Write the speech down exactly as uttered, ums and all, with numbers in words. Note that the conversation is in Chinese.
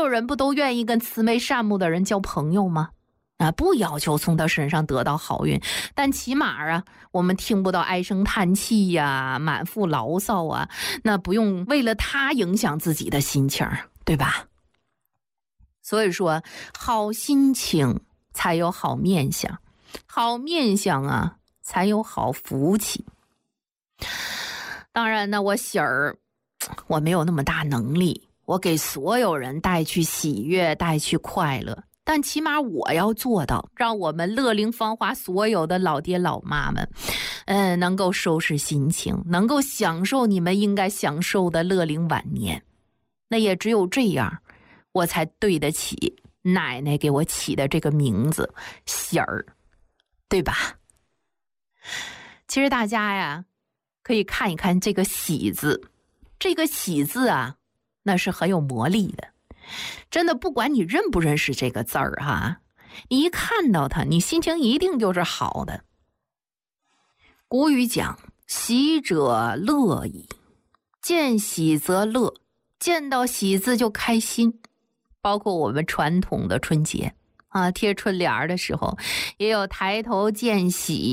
有人不都愿意跟慈眉善目的人交朋友吗？啊，不要求从他身上得到好运，但起码啊，我们听不到唉声叹气呀、满腹牢骚啊，那不用为了他影响自己的心情，对吧？所以说，好心情才有好面相，好面相啊，才有好福气。当然呢，我喜儿，我没有那么大能力，我给所有人带去喜悦，带去快乐。但起码我要做到，让我们乐龄芳华所有的老爹老妈们，嗯，能够收拾心情，能够享受你们应该享受的乐龄晚年。那也只有这样，我才对得起奶奶给我起的这个名字喜儿，对吧？其实大家呀，可以看一看这个喜字，这个喜字啊，那是很有魔力的。真的，不管你认不认识这个字儿哈，你一看到它，你心情一定就是好的。古语讲，喜者乐矣，见喜则乐，见到喜字就开心。包括我们传统的春节啊，贴春联的时候，也有抬头见喜